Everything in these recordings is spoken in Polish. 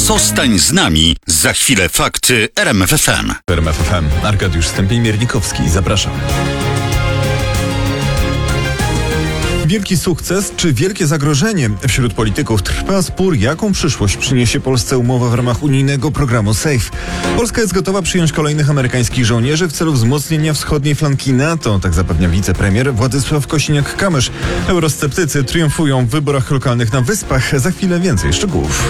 Zostań z nami. Za chwilę fakty RMF FM. RMF FM. Arkadiusz Stępień-Miernikowski. Zapraszam. Wielki sukces czy wielkie zagrożenie? Wśród polityków trwa spór, jaką przyszłość przyniesie Polsce umowa w ramach unijnego programu SAFE. Polska jest gotowa przyjąć kolejnych amerykańskich żołnierzy w celu wzmocnienia wschodniej flanki NATO, tak zapewnia wicepremier Władysław Kosiniak-Kamysz. Eurosceptycy triumfują w wyborach lokalnych na Wyspach. Za chwilę więcej szczegółów.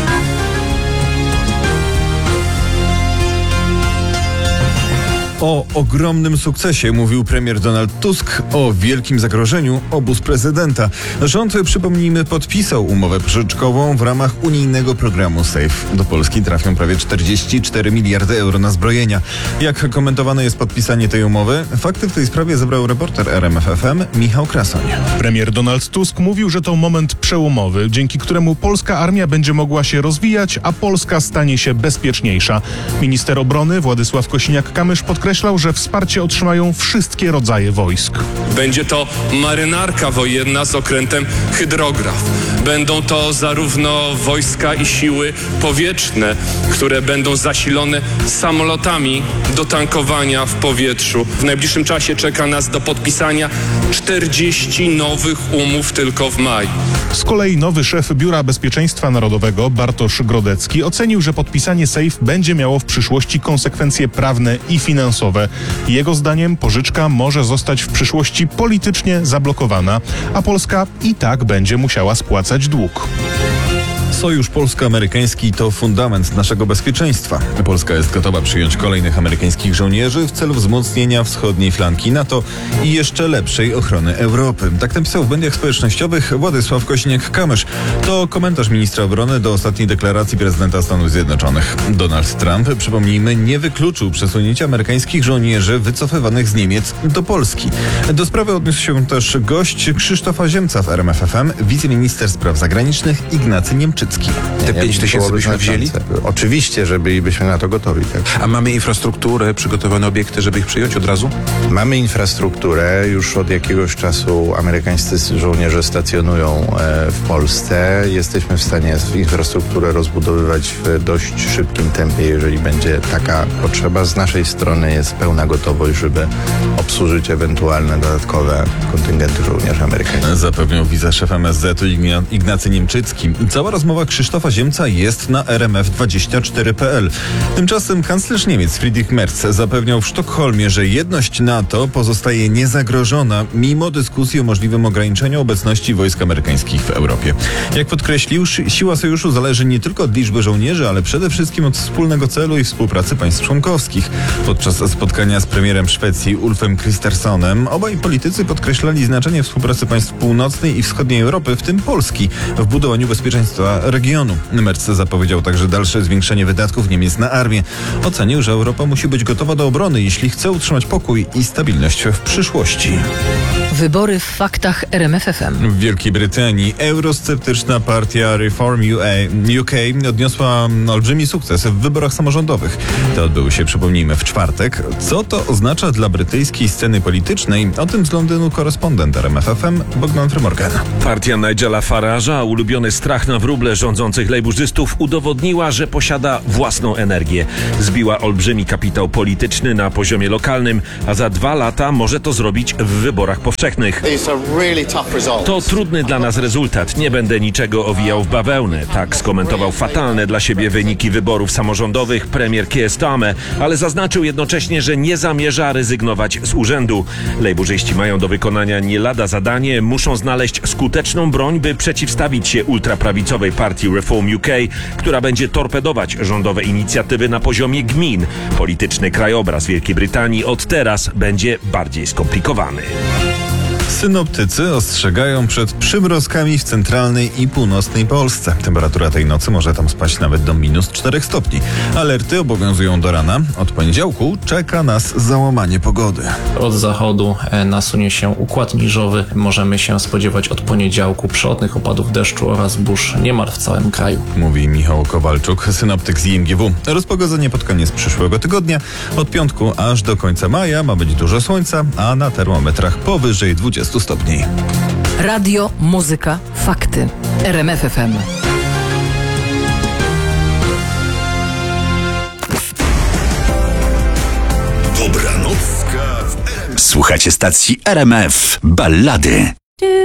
O ogromnym sukcesie mówił premier Donald Tusk, o wielkim zagrożeniu obóz prezydenta. Rząd, przypomnijmy, podpisał umowę pożyczkową w ramach unijnego programu SAFE. Do Polski trafią prawie 44 miliardy euro na zbrojenia. Jak komentowane jest podpisanie tej umowy? Fakty w tej sprawie zebrał reporter RMF FM Michał Krasoń. Premier Donald Tusk mówił, że to moment przełomowy, dzięki któremu polska armia będzie mogła się rozwijać, a Polska stanie się bezpieczniejsza. Minister obrony Władysław Kosiniak-Kamysz podkreślał, że wsparcie otrzymają wszystkie rodzaje wojsk. Będzie to marynarka wojenna z okrętem hydrograf. Będą to zarówno wojska i siły powietrzne, które będą zasilone samolotami do tankowania w powietrzu. W najbliższym czasie czeka nas do podpisania 40 nowych umów tylko w maju. Z kolei nowy szef Biura Bezpieczeństwa Narodowego Bartosz Grodecki ocenił, że podpisanie SAFE będzie miało w przyszłości konsekwencje prawne i finansowe. Jego zdaniem pożyczka może zostać w przyszłości politycznie zablokowana, a Polska i tak będzie musiała spłacać dług. Sojusz polsko-amerykański to fundament naszego bezpieczeństwa. Polska jest gotowa przyjąć kolejnych amerykańskich żołnierzy w celu wzmocnienia wschodniej flanki NATO i jeszcze lepszej ochrony Europy. Tak napisał w mediach społecznościowych Władysław Kosiniak-Kamysz. To komentarz ministra obrony do ostatniej deklaracji prezydenta Stanów Zjednoczonych. Donald Trump, przypomnijmy, nie wykluczył przesunięcia amerykańskich żołnierzy wycofywanych z Niemiec do Polski. Do sprawy odniósł się też gość Krzysztofa Ziemca w RMF FM, wiceminister spraw zagranicznych Ignacy Niemczycki. Te 5 tysięcy byśmy wzięli? Oczywiście, że bylibyśmy na to gotowi. Tak. A mamy infrastrukturę, przygotowane obiekty, żeby ich przyjąć od razu? Mamy infrastrukturę. Już od jakiegoś czasu amerykańscy żołnierze stacjonują w Polsce. Jesteśmy w stanie infrastrukturę rozbudowywać w dość szybkim tempie, jeżeli będzie taka potrzeba. Z naszej strony jest pełna gotowość, żeby obsłużyć ewentualne dodatkowe kontyngenty żołnierzy amerykańskich. Zapewniał wiceszef MSZ-u Ignacy Niemczycki. Cała rozmowa Krzysztofa Ziemca jest na rmf24.pl. Tymczasem kanclerz Niemiec Friedrich Merz zapewniał w Sztokholmie, że jedność NATO pozostaje niezagrożona mimo dyskusji o możliwym ograniczeniu obecności wojsk amerykańskich w Europie. Jak podkreślił, siła sojuszu zależy nie tylko od liczby żołnierzy, ale przede wszystkim od wspólnego celu i współpracy państw członkowskich. Podczas spotkania z premierem Szwecji Ulfem Kristerssonem obaj politycy podkreślali znaczenie współpracy państw północnej i wschodniej Europy, w tym Polski, w budowaniu bezpieczeństwa regionu. Merz zapowiedział także dalsze zwiększenie wydatków Niemiec na armię. Ocenił, że Europa musi być gotowa do obrony, jeśli chce utrzymać pokój i stabilność w przyszłości. Wybory w faktach RMF FM. W Wielkiej Brytanii eurosceptyczna partia Reform UK odniosła olbrzymi sukces w wyborach samorządowych. Te odbyły się, przypomnijmy, w czwartek. Co to oznacza dla brytyjskiej sceny politycznej? O tym z Londynu korespondent RMF FM Bogdan Frymorgan. Partia Nigela Farage'a, ulubiony strach na wróble rządzących lejburzystów, udowodniła, że posiada własną energię. Zbiła olbrzymi kapitał polityczny na poziomie lokalnym, a za 2 lata może to zrobić w wyborach powszechnych. To trudny dla nas rezultat. Nie będę niczego owijał w bawełnę. Tak skomentował fatalne dla siebie wyniki wyborów samorządowych premier Keir Starmer, ale zaznaczył jednocześnie, że nie zamierza rezygnować z urzędu. Lejburzyści mają do wykonania nie lada zadanie, muszą znaleźć skuteczną broń, by przeciwstawić się ultraprawicowej partii Reform UK, która będzie torpedować rządowe inicjatywy na poziomie gmin. Polityczny krajobraz Wielkiej Brytanii od teraz będzie bardziej skomplikowany. Synoptycy ostrzegają przed przymrozkami w centralnej i północnej Polsce. Temperatura tej nocy może tam spaść nawet do -4 stopni. Alerty obowiązują do rana. Od poniedziałku czeka nas załamanie pogody. Od zachodu nasunie się układ niżowy. Możemy się spodziewać od poniedziałku przelotnych opadów deszczu oraz burz niemal w całym kraju. Mówi Michał Kowalczuk, synoptyk z IMGW. Rozpogodzenie pod koniec przyszłego tygodnia. Od piątku aż do końca maja ma być dużo słońca, a na termometrach powyżej 20 stopni. Radio, muzyka, fakty. RMF FM. Słuchacie stacji RMF Ballady.